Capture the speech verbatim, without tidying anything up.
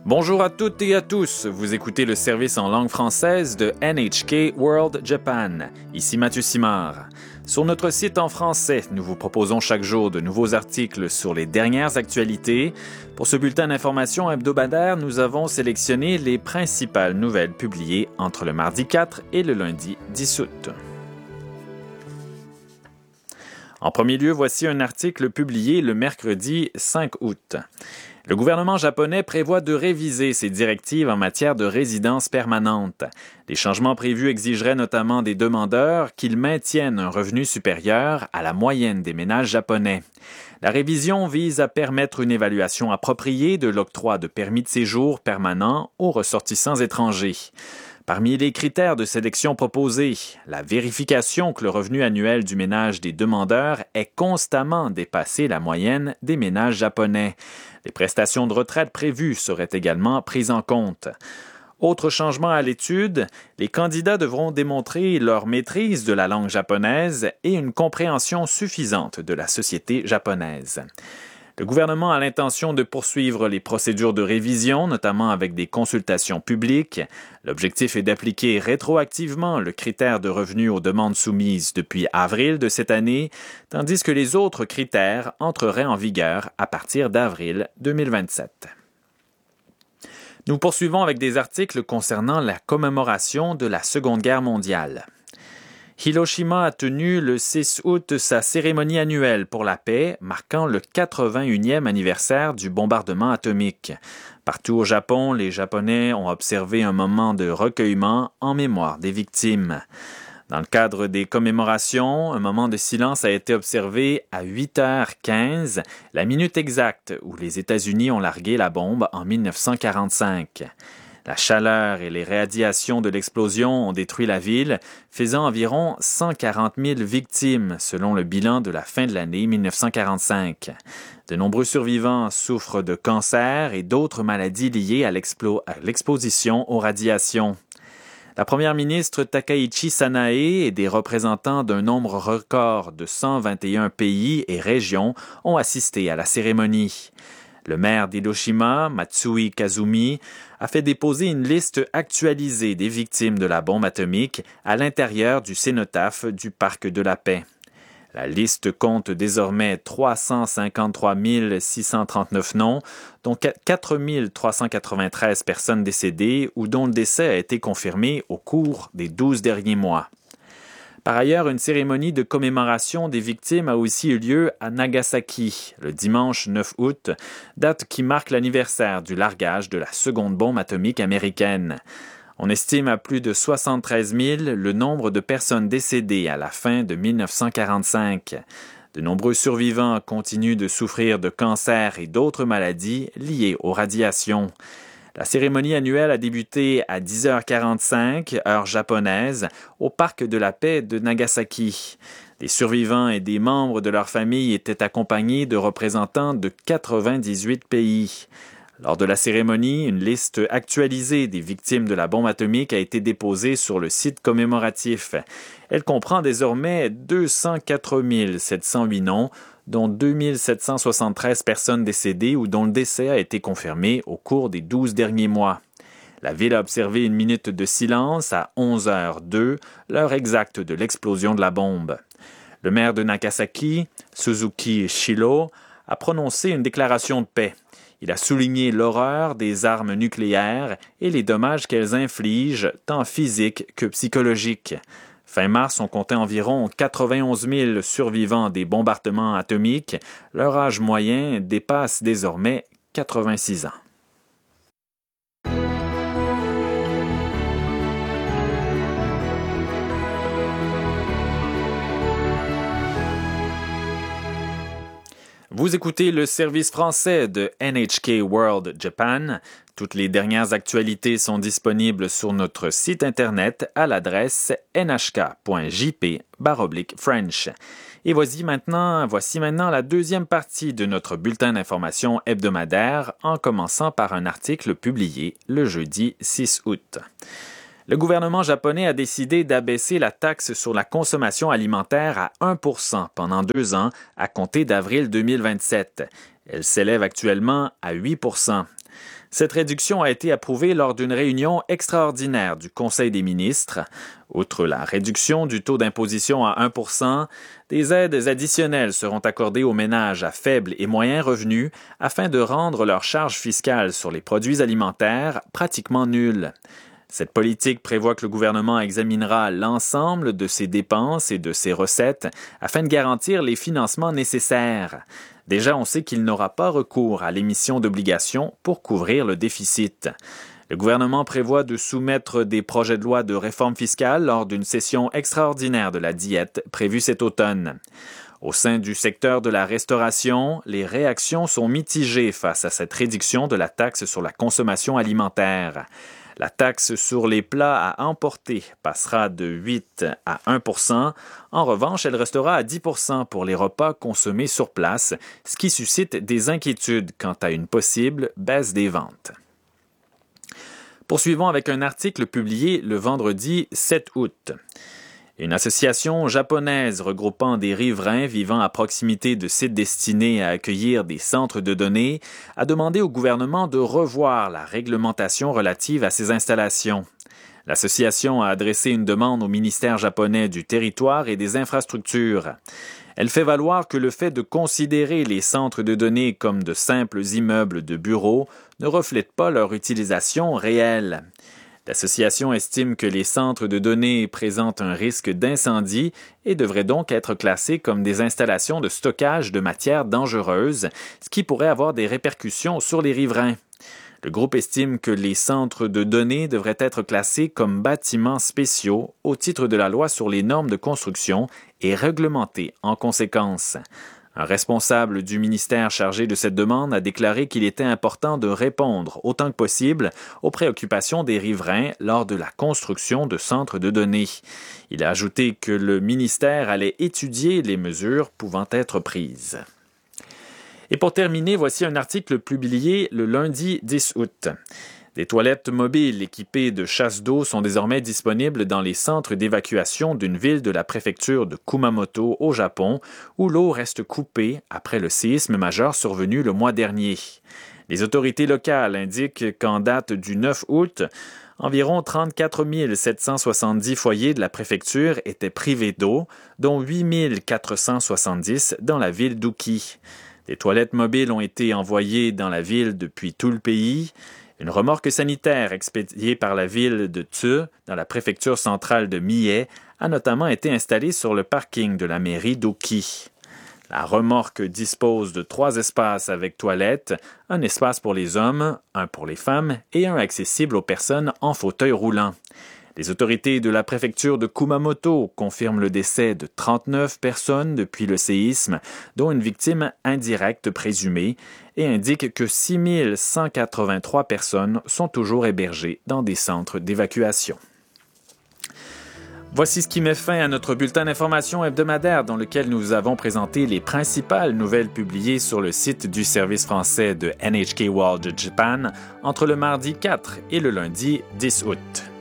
Bonjour à toutes et à tous, vous écoutez le service en langue française de N H K World Japan. Ici Mathieu Simard. Sur notre site en français, nous vous proposons chaque jour de nouveaux articles sur les dernières actualités. Pour ce bulletin d'information hebdomadaire, nous avons sélectionné les principales nouvelles publiées entre le mardi quatre et le lundi dix août. En premier lieu, voici un article publié le mercredi cinq août. Le gouvernement japonais prévoit de réviser ses directives en matière de résidence permanente. Les changements prévus exigeraient notamment des demandeurs qu'ils maintiennent un revenu supérieur à la moyenne des ménages japonais. La révision vise à permettre une évaluation appropriée de l'octroi de permis de séjour permanent aux ressortissants étrangers. Parmi les critères de sélection proposés, la vérification que le revenu annuel du ménage des demandeurs ait constamment dépassé la moyenne des ménages japonais. Les prestations de retraite prévues seraient également prises en compte. Autre changement à l'étude, les candidats devront démontrer leur maîtrise de la langue japonaise et une compréhension suffisante de la société japonaise. Le gouvernement a l'intention de poursuivre les procédures de révision, notamment avec des consultations publiques. L'objectif est d'appliquer rétroactivement le critère de revenu aux demandes soumises depuis avril de cette année, tandis que les autres critères entreraient en vigueur à partir d'avril deux mille vingt-sept. Nous poursuivons avec des articles concernant la commémoration de la Seconde Guerre mondiale. Hiroshima a tenu le six août sa cérémonie annuelle pour la paix, marquant le quatre-vingt-unième anniversaire du bombardement atomique. Partout au Japon, les Japonais ont observé un moment de recueillement en mémoire des victimes. Dans le cadre des commémorations, un moment de silence a été observé à huit heures quinze, la minute exacte où les États-Unis ont largué la bombe en mille neuf cent quarante-cinq. La chaleur et les radiations de l'explosion ont détruit la ville, faisant environ cent quarante mille victimes, selon le bilan de la fin de l'année mille neuf cent quarante-cinq. De nombreux survivants souffrent de cancer et d'autres maladies liées à, l'explo- à l'exposition aux radiations. La première ministre Takaichi Sanae et des représentants d'un nombre record de cent vingt et un pays et régions ont assisté à la cérémonie. Le maire d'Hiroshima, Matsui Kazumi, a fait déposer une liste actualisée des victimes de la bombe atomique à l'intérieur du cénotaphe du Parc de la Paix. La liste compte désormais trois cent cinquante-trois mille six cent trente-neuf noms, dont quatre mille trois cent quatre-vingt-treize personnes décédées ou dont le décès a été confirmé au cours des douze derniers mois. Par ailleurs, une cérémonie de commémoration des victimes a aussi eu lieu à Nagasaki, le dimanche neuf août, date qui marque l'anniversaire du largage de la seconde bombe atomique américaine. On estime à plus de soixante-treize mille le nombre de personnes décédées à la fin de mille neuf cent quarante-cinq. De nombreux survivants continuent de souffrir de cancer et d'autres maladies liées aux radiations. La cérémonie annuelle a débuté à dix heures quarante-cinq, heure japonaise, au Parc de la Paix de Nagasaki. Des survivants et des membres de leur famille étaient accompagnés de représentants de quatre-vingt-dix-huit pays. Lors de la cérémonie, une liste actualisée des victimes de la bombe atomique a été déposée sur le site commémoratif. Elle comprend désormais deux cent quatre mille sept cent huit noms, dont deux mille sept cent soixante-treize personnes décédées ou dont le décès a été confirmé au cours des douze derniers mois. La ville a observé une minute de silence à onze heures deux, l'heure exacte de l'explosion de la bombe. Le maire de Nagasaki, Suzuki Shiro, a prononcé une déclaration de paix. Il a souligné l'horreur des armes nucléaires et les dommages qu'elles infligent, tant physiques que psychologiques. Fin mars, on comptait environ quatre-vingt-onze mille survivants des bombardements atomiques. Leur âge moyen dépasse désormais quatre-vingt-six ans. Vous écoutez le service français de N H K World Japan. Toutes les dernières actualités sont disponibles sur notre site internet à l'adresse n h k point j p slash french. Et voici maintenant, voici maintenant la deuxième partie de notre bulletin d'information hebdomadaire, en commençant par un article publié le jeudi six août. Le gouvernement japonais a décidé d'abaisser la taxe sur la consommation alimentaire à un pour cent pendant deux ans à compter d'avril deux mille vingt-sept. Elle s'élève actuellement à huit pour cent. Cette réduction a été approuvée lors d'une réunion extraordinaire du Conseil des ministres. Outre la réduction du taux d'imposition à un pour cent, des aides additionnelles seront accordées aux ménages à faible et moyen revenus afin de rendre leur charge fiscale sur les produits alimentaires pratiquement nulle. Cette politique prévoit que le gouvernement examinera l'ensemble de ses dépenses et de ses recettes afin de garantir les financements nécessaires. Déjà, on sait qu'il n'aura pas recours à l'émission d'obligations pour couvrir le déficit. Le gouvernement prévoit de soumettre des projets de loi de réforme fiscale lors d'une session extraordinaire de la Diète prévue cet automne. Au sein du secteur de la restauration, les réactions sont mitigées face à cette réduction de la taxe sur la consommation alimentaire. La taxe sur les plats à emporter passera de huit à un pour cent. En revanche, elle restera à dix pour cent pour les repas consommés sur place, ce qui suscite des inquiétudes quant à une possible baisse des ventes. Poursuivons avec un article publié le vendredi sept août. Une association japonaise regroupant des riverains vivant à proximité de sites destinés à accueillir des centres de données a demandé au gouvernement de revoir la réglementation relative à ces installations. L'association a adressé une demande au ministère japonais du Territoire et des Infrastructures. Elle fait valoir que le fait de considérer les centres de données comme de simples immeubles de bureaux ne reflète pas leur utilisation réelle. L'association estime que les centres de données présentent un risque d'incendie et devraient donc être classés comme des installations de stockage de matières dangereuses, ce qui pourrait avoir des répercussions sur les riverains. Le groupe estime que les centres de données devraient être classés comme bâtiments spéciaux au titre de la loi sur les normes de construction et réglementés en conséquence. Un responsable du ministère chargé de cette demande a déclaré qu'il était important de répondre autant que possible aux préoccupations des riverains lors de la construction de centres de données. Il a ajouté que le ministère allait étudier les mesures pouvant être prises. Et pour terminer, voici un article publié le lundi dix août. Des toilettes mobiles équipées de chasse d'eau sont désormais disponibles dans les centres d'évacuation d'une ville de la préfecture de Kumamoto au Japon, où l'eau reste coupée après le séisme majeur survenu le mois dernier. Les autorités locales indiquent qu'en date du neuf août, environ trente-quatre mille sept cent soixante-dix foyers de la préfecture étaient privés d'eau, dont huit mille quatre cent soixante-dix dans la ville d'Uki. Des toilettes mobiles ont été envoyées dans la ville depuis tout le pays. Une remorque sanitaire expédiée par la ville de Tsu, dans la préfecture centrale de Mie, a notamment été installée sur le parking de la mairie d'Oki. La remorque dispose de trois espaces avec toilettes, un espace pour les hommes, un pour les femmes et un accessible aux personnes en fauteuil roulant. Les autorités de la préfecture de Kumamoto confirment le décès de trente-neuf personnes depuis le séisme, dont une victime indirecte présumée, et indiquent que six mille cent quatre-vingt-trois personnes sont toujours hébergées dans des centres d'évacuation. Voici ce qui met fin à notre bulletin d'information hebdomadaire dans lequel nous avons présenté les principales nouvelles publiées sur le site du service français de N H K World Japan entre le mardi quatre et le lundi dix août.